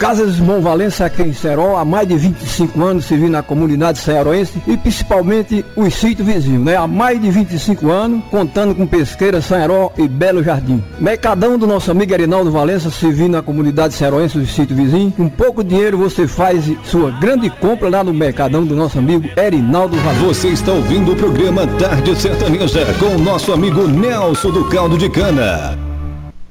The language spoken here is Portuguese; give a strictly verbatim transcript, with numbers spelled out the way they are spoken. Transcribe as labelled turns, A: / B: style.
A: Casas Irmão Valença aqui em Seron, há mais de vinte e cinco anos servindo na comunidade cearoense e principalmente os sítios vizinhos, né? Há mais de vinte e cinco anos, contando com Pesqueira, Sanharó e Belo Jardim. Mercadão do nosso amigo Erinaldo Valença, servindo na comunidade cearoense e os sítios vizinhos. Com pouco dinheiro você faz sua grande compra lá no Mercadão do nosso amigo Erinaldo Valença.
B: Você está ouvindo o programa Tarde Sertaneja com o nosso amigo Nelson do Caldo de Cana.